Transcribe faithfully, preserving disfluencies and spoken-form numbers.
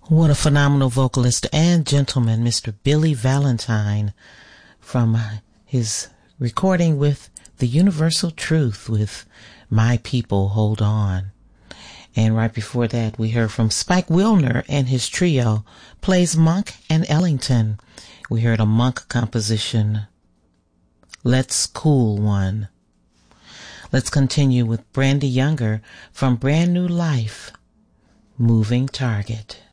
What a phenomenal vocalist and gentleman, Mister Billy Valentine, from his recording with The Universal Truth with My People Hold On. And right before that, we heard from Spike Wilner and his trio, plays Monk and Ellington. We heard a Monk composition, Let's Cool One. Let's continue with Brandy Younger from Brand New Life, Moving Target.